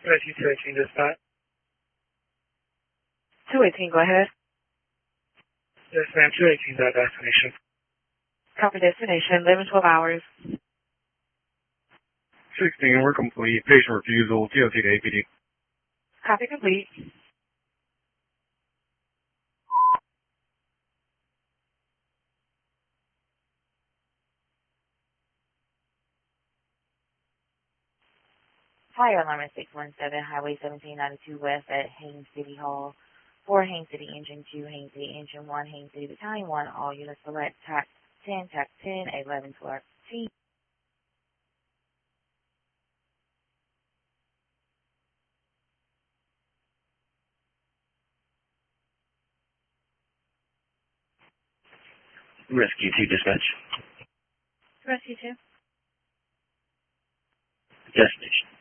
Rescue 218 dispatch. 218, go ahead. Yes, ma'am. 218 that destination. Copy destination, 11, 12 hours. 16, we're complete. Patient refusal, TOC to APD. Copy complete. Fire alarm at 617, Highway 1792 West at Haines City Hall. 4 Haines City Engine 2, Haines City Engine 1, Haines City Battalion 1, all units select TAC 10, TAC 10, 11, 12, T. Rescue 2 dispatch. Rescue 2. Destination.